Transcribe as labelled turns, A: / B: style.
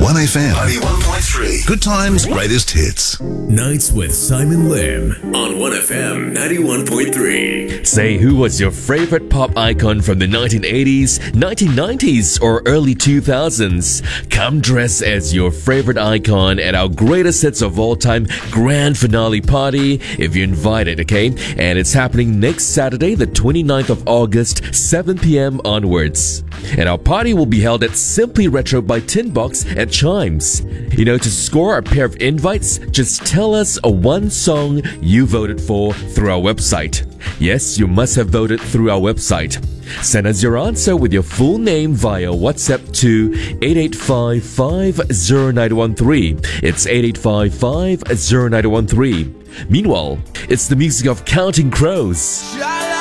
A: 1FM 91.3. Good times, greatest hits.
B: Nights with Simon Lim on 1FM 91.3.
C: Say, who was your favorite pop icon from the 1980s, 1990s, or early 2000s? Come dress as your favorite icon at our greatest hits of all time grand finale party if you're invited, okay? And it's happening next Saturday, the 29th of August, 7 p.m. onwards. And our party will be held at Simply Retro by Tin Box at Chimes. You know, to score a pair of invites, just tell us one song you voted for through our website. Yes, you must have voted through our website. Send us your answer with your full name via WhatsApp to 885-50913. It's 885-50913. Meanwhile, it's the music of Counting Crows.